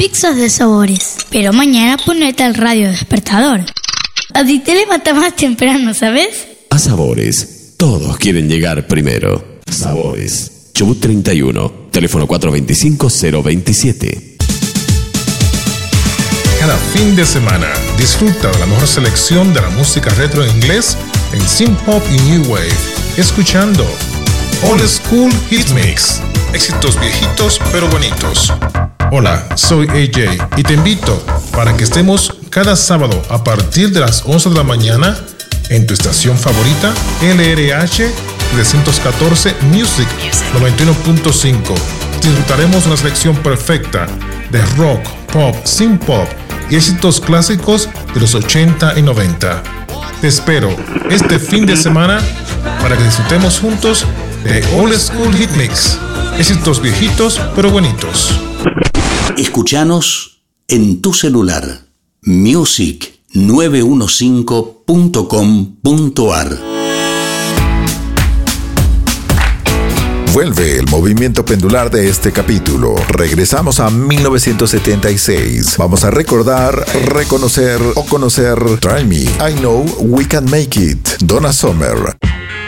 mixos de sabores. Pero mañana ponete al radio despertador. Así te levantas más temprano, ¿sabes? A Sabores, todos quieren llegar primero. Sabores, Chubut 31, teléfono 425-027. Cada fin de semana disfruta de la mejor selección de la música retro en inglés en synth pop y new wave, escuchando Old School Hit Mix, éxitos viejitos pero bonitos. Hola, soy AJ y te invito para que estemos cada sábado a partir de las 11 de la mañana en tu estación favorita LRH 314 Music 91.5. Disfrutaremos una selección perfecta de rock, pop, synth pop y éxitos clásicos de los 80 y 90. Te espero este fin de semana para que disfrutemos juntos de Old School Hit Mix, éxitos viejitos pero bonitos. Escuchanos en tu celular. music915.com.ar. Vuelve el movimiento pendular de este capítulo. Regresamos a 1976. Vamos a recordar, reconocer o conocer Try Me, I Know We Can Make It, Donna Summer.